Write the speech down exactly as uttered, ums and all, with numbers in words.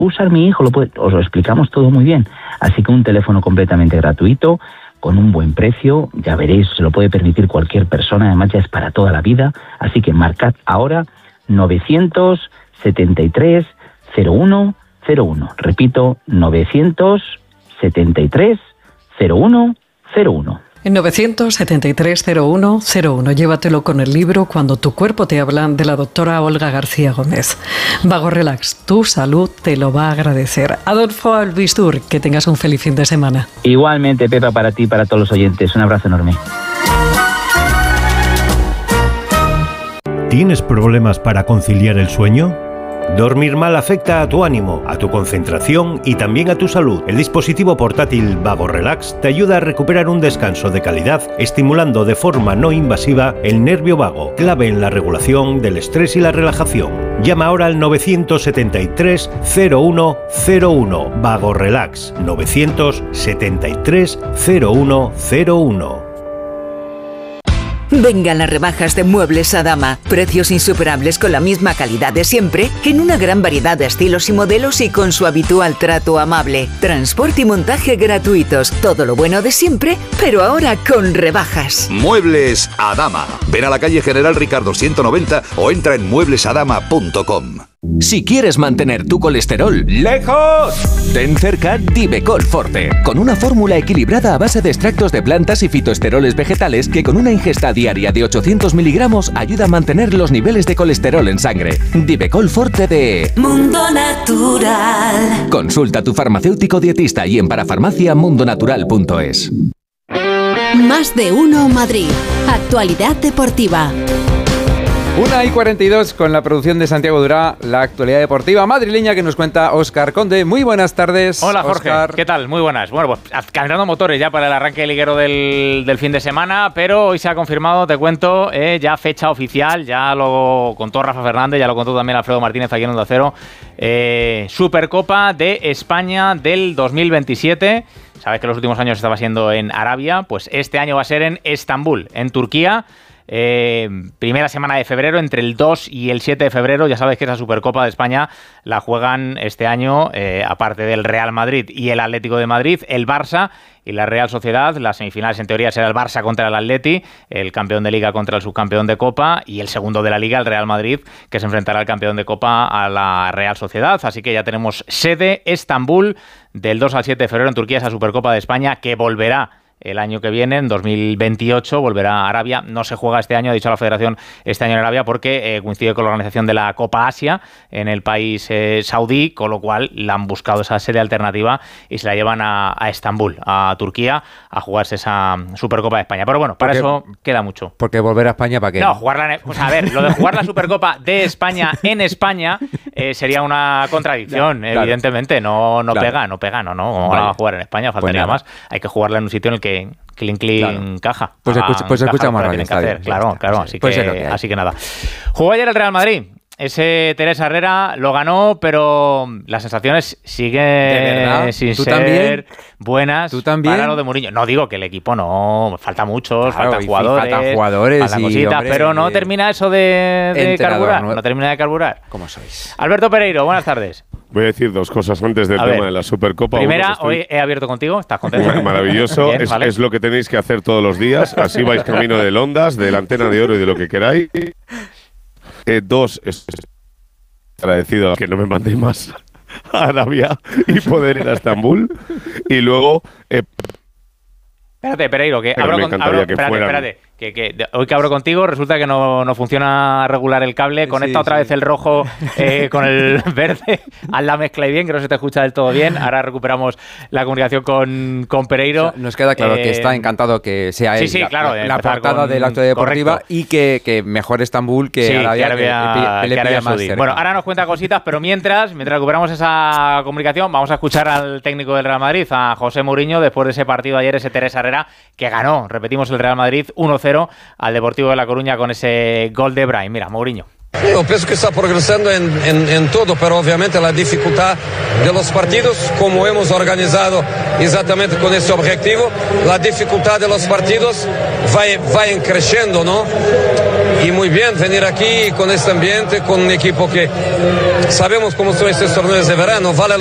usar mi hijo, lo puede, os lo explicamos todo muy bien. Así que un teléfono completamente gratuito, con un buen precio, ya veréis, se lo puede permitir cualquier persona, además ya es para toda la vida. Así que marcad ahora novecientos setenta y tres cero uno cero uno. Repito, novecientos setenta y tres cero uno cero uno. En novecientos setenta y tres cero uno cero uno. Llévatelo con el libro Cuando tu cuerpo te habla, de la doctora Olga García Gómez. Vago Relax, tu salud te lo va a agradecer. Adolfo Albistur, que tengas un feliz fin de semana. Igualmente, Pepa, para ti y para todos los oyentes. Un abrazo enorme. ¿Tienes problemas para conciliar el sueño? Dormir mal afecta a tu ánimo, a tu concentración y también a tu salud. El dispositivo portátil Vago Relax te ayuda a recuperar un descanso de calidad, estimulando de forma no invasiva el nervio vago, clave en la regulación del estrés y la relajación. Llama ahora al novecientos setenta y tres cero uno cero uno. Vago Relax, novecientos setenta y tres cero uno cero uno. Vengan las rebajas de Muebles Adama. Precios insuperables con la misma calidad de siempre, en una gran variedad de estilos y modelos y con su habitual trato amable. Transporte y montaje gratuitos. Todo lo bueno de siempre, pero ahora con rebajas. Muebles Adama. Ven a la calle General Ricardo ciento noventa o entra en muebles adama punto com. Si quieres mantener tu colesterol lejos, ten cerca Divecol Forte, con una fórmula equilibrada a base de extractos de plantas y fitoesteroles vegetales que con una ingesta diaria de ochocientos miligramos ayuda a mantener los niveles de colesterol en sangre. Divecol Forte de Mundo Natural. Consulta a tu farmacéutico dietista y en parafarmacia mundonatural punto es. Más de uno Madrid. Actualidad deportiva. una y cuarenta y dos con la producción de Santiago Durá, la actualidad deportiva madrileña que nos cuenta Óscar Conde. Muy buenas tardes. Hola Jorge, Óscar. ¿Qué tal? Muy buenas. Bueno, pues calentando motores ya para el arranque liguero del, del fin de semana, pero hoy se ha confirmado, te cuento, eh, ya fecha oficial, ya lo contó Rafa Fernández, ya lo contó también Alfredo Martínez aquí en Onda Cero. Eh, Supercopa de España del dos mil veintisiete. Sabes que los últimos años estaba siendo en Arabia, pues este año va a ser en Estambul, en Turquía. Eh, primera semana de febrero, entre el dos y el siete de febrero. Ya sabes que esa Supercopa de España la juegan este año, eh, aparte del Real Madrid y el Atlético de Madrid, el Barça y la Real Sociedad. Las semifinales en teoría será el Barça contra el Atleti, el campeón de Liga contra el subcampeón de Copa y el segundo de la Liga, el Real Madrid, que se enfrentará al campeón de Copa, a la Real Sociedad. Así que ya tenemos sede, Estambul, del dos al siete de febrero en Turquía, esa Supercopa de España que volverá el año que viene, en dos mil veintiocho, volverá a Arabia. No se juega este año, ha dicho la Federación, este año en Arabia, porque eh, coincide con la organización de la Copa Asia en el país eh, saudí, con lo cual la han buscado esa sede alternativa y se la llevan a, a Estambul, a Turquía, a jugarse esa Supercopa de España. Pero bueno, para porque, eso queda mucho. Porque volver a España, ¿para qué? No, jugarla en, pues a ver, lo de jugar la Supercopa de España en España eh, sería una contradicción, claro, evidentemente. No, no claro. pega, no pega, no, no. Vale. A jugar en España, faltaría pues más. Hay que jugarla en un sitio en el que Clean, clean, claro. Caja. Pues, escucha, pues escuchamos radio. Claro, claro. Así, pues que, que así que nada. Jugó ayer el Real Madrid. Ese Teresa Herrera lo ganó, pero las sensaciones siguen sin ¿Tú ser también? buenas ¿Tú también? para lo de Mourinho. No digo que el equipo no, falta muchos, claro, faltan jugadores, faltan jugadores, faltan cositas, hombre, pero no termina eso de, de carburar, no, no termina de carburar. ¿Cómo sois? Alberto Pereiro, buenas tardes. Voy a decir dos cosas antes del a tema ver, de la Supercopa. Primera, estoy... hoy he abierto contigo, ¿estás contento? Maravilloso, Bien, es, vale. es lo que tenéis que hacer todos los días, así vais camino de Ondas, de la Antena de Oro y de lo que queráis. Eh, dos, es agradecido a que no me mandéis más a Arabia y poder ir a Estambul. Y luego... Eh, espérate, Pereiro, que abro con... Abro, que espérate, fueran... espérate. Que, que de, hoy que abro contigo resulta que no, no funciona regular el cable. Conecta sí, otra sí. vez el rojo eh, con el verde. Haz la mezcla y bien, que no se te escucha del todo bien. Ahora recuperamos la comunicación con, con Pereiro. O sea, nos queda claro eh, que está encantado que sea sí, él sí, la, claro, la, la portada de la actualidad deportiva correcto. y que, que mejor Estambul que sí, Arabia, que Arabia, que, que, que Arabia más cerca. Bueno, ahora nos cuenta cositas, pero mientras, mientras recuperamos esa comunicación, vamos a escuchar al técnico del Real Madrid, a José Mourinho, después de ese partido ayer, ese Teresa Herrera, que ganó, repetimos, el Real Madrid uno cero al Deportivo de La Coruña con ese gol de Brahim. Mira, Mourinho. Yo pienso que está progresando en, en, en todo, pero obviamente la dificultad de los partidos, como hemos organizado exactamente con ese objetivo, la dificultad de los partidos va, va creciendo, ¿no? y muy bien venir aquí con este ambiente, con un equipo que sabemos cómo son estos torneos de verano, vale